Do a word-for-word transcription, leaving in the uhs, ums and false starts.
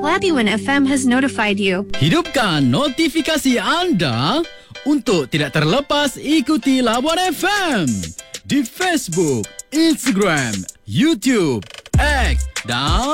Labuan F M has notified you. Hidupkan notifikasi anda untuk tidak terlepas ikuti Labuan F M di Facebook, Instagram, YouTube, X dan